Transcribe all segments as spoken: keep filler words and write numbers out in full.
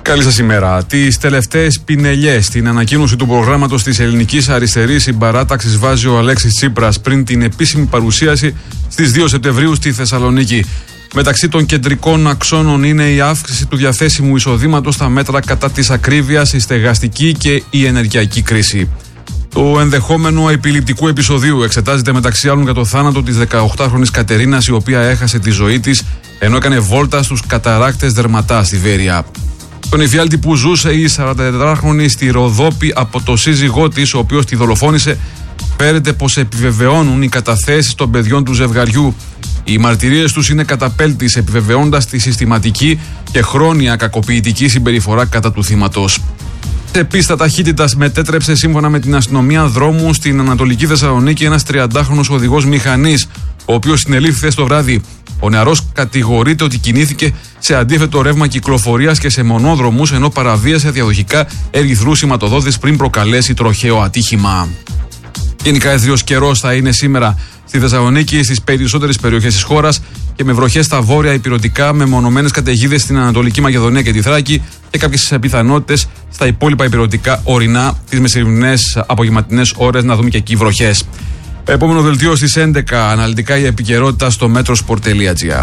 Καλή σας ημέρα. Τις τελευταίες πινελιές στην ανακοίνωση του προγράμματος της Ελληνικής Αριστερής Συμπαράταξης βάζει ο Αλέξης Τσίπρας πριν την επίσημη παρουσίαση στις δύο Σεπτεμβρίου στη Θεσσαλονίκη. Μεταξύ των κεντρικών αξώνων είναι η αύξηση του διαθέσιμου εισοδήματος στα μέτρα κατά της ακρίβειας, η στεγαστική και η ενεργειακή κρίση. Το ενδεχόμενο επιληπτικού επεισοδίου εξετάζεται μεταξύ άλλων για το θάνατο της δεκαοκτάχρονης Κατερίνας, η οποία έχασε τη ζωή της ενώ έκανε βόλτα στους καταράκτες Δερματά στη Βέρεια. Τον εφιάλτη που ζούσε η σαραντατετράχρονη στη Ροδόπη από το σύζυγό της, ο οποίος τη δολοφόνησε, φέρεται πως επιβεβαιώνουν οι καταθέσεις των παιδιών του ζευγαριού. Οι μαρτυρίες τους είναι καταπέλτης, επιβεβαιώντας τη συστηματική και χρόνια κακοποιητική συμπεριφορά κατά του θύματος. Σε πίστα ταχύτητας μετέτρεψε, σύμφωνα με την αστυνομία, δρόμου στην Ανατολική Θεσσαλονίκη ένας τριαντάχρονος οδηγός μηχανής, ο οποίος συνελήφθη χθες το βράδυ. Ο νεαρός κατηγορείται ότι κινήθηκε σε αντίθετο ρεύμα κυκλοφορίας και σε μονόδρομους, ενώ παραβίασε διαδοχικά ερυθρούς σηματοδότες πριν προκαλέσει τροχαίο ατύχημα. Γενικά, αίθριος καιρός θα είναι σήμερα στη Θεσσαλονίκη, στις περισσότερες περιοχές της χώρας και με βροχές στα βόρεια ηπειρωτικά, με μονομένες καταιγίδες στην Ανατολική Μακεδονία και τη Θράκη και κάποιες πιθανότητες στα υπόλοιπα ηπειρωτικά ορεινά τις μεσημερινές απογευματινές ώρες, να δούμε και εκεί βροχές. Επόμενο δελτίο στις έντεκα, αναλυτικά η επικαιρότητα στο metrosport τελεία gr.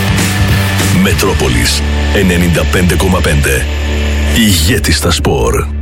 Μετρόπολης ενενήντα πέντε κόμμα πέντε. Ηγέτη στα σπορ.